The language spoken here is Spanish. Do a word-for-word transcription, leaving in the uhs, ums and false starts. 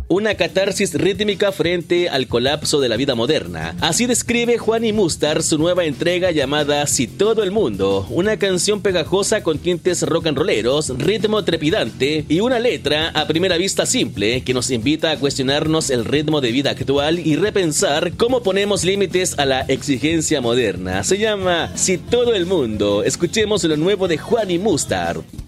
una catarsis rítmica frente al colapso de la vida moderna. Así describe Juani Mustar su nueva entrega llamada Si todo el mundo, una canción pegajosa con tintes rock and rolleros, ritmo trepidante y una letra a primera vista simple que nos invita a cuestionarnos el ritmo de vida actual y repensar cómo ponemos límites a la exigencia moderna. Se llama Si todo el mundo. Escuchemos lo nuevo de Juani Mustar.